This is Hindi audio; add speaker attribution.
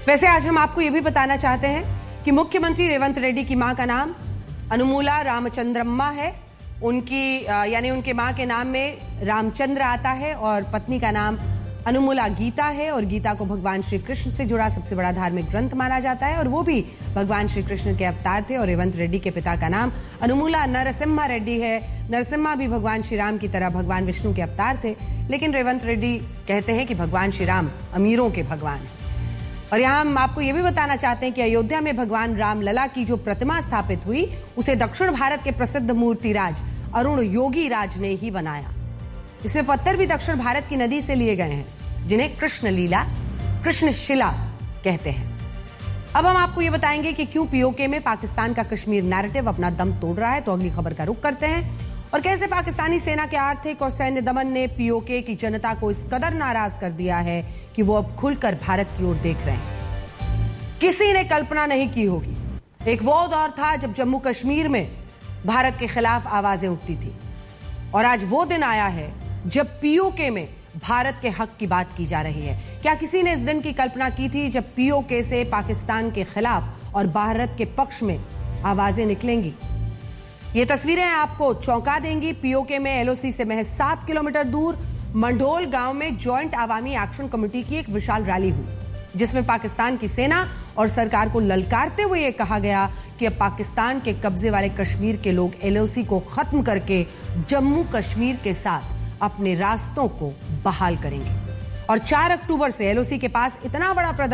Speaker 1: वैसे आज हम आपको ये भी बताना चाहते हैं कि मुख्यमंत्री रेवंत रेड्डी की मां का नाम अनुमूला रामचंद्रम्मा है। उनकी यानी उनके मां के नाम में रामचंद्र आता है और पत्नी का नाम अनुमूला गीता है और गीता को भगवान श्री कृष्ण से जुड़ा सबसे बड़ा धार्मिक ग्रंथ माना जाता है और वो भी भगवान श्री कृष्ण के अवतार थे। और रेवंत रेड्डी के पिता का नाम अनुमूला नरसिम्हा रेड्डी है। नरसिम्हा भी भगवान श्री राम की तरह भगवान विष्णु के अवतार थे, लेकिन रेवंत रेड्डी कहते हैं कि भगवान श्री राम अमीरों के भगवान हैं। और यहाँ हम आपको ये भी बताना चाहते हैं कि अयोध्या में भगवान रामलला की जो प्रतिमा स्थापित हुई उसे दक्षिण भारत के प्रसिद्ध मूर्तिराज अरुण योगी राज ने ही बनाया। इसमें पत्थर भी दक्षिण भारत की नदी से लिए गए हैं जिन्हें कृष्ण शिला कहते हैं। अब हम आपको ये बताएंगे कि क्यों पीओके में पाकिस्तान का कश्मीर नैरेटिव अपना दम तोड़ रहा है। तो अगली खबर का रुख करते हैं और कैसे पाकिस्तानी सेना के आर्थिक और सैन्य दमन ने पीओके की जनता को इस कदर नाराज कर दिया है कि वो अब खुलकर भारत की ओर देख रहे हैं। किसी ने कल्पना नहीं की होगी, एक वो दौर था जब जम्मू कश्मीर में भारत के खिलाफ आवाजें उठती थी और आज वो दिन आया है जब पीओके में भारत के हक की बात की जा रही है। क्या किसी ने इस दिन की कल्पना की थी जब पीओके से पाकिस्तान के खिलाफ और भारत के पक्ष में आवाजें निकलेंगी? ये तस्वीरें आपको चौंका देंगी। पीओके में एलओसी से महज 7 किलोमीटर दूर मंडोल गांव में जॉइंट आवामी एक्शन कमेटी की एक विशाल रैली हुई जिसमें पाकिस्तान की सेना और सरकार को ललकारते हुए यह कहा गया कि अब पाकिस्तान के कब्जे वाले कश्मीर के लोग एलओसी को खत्म करके जम्मू कश्मीर के साथ अपने रास्तों को बहाल करेंगे। और 4 अक्टूबर से एलओसी के पास इतना बड़ा प्रदर्शन